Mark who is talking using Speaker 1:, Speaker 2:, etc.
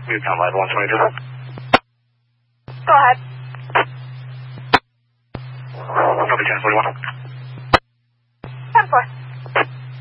Speaker 1: Newtown Live 122.
Speaker 2: Go ahead.
Speaker 1: Copy 1041.
Speaker 2: 10-4.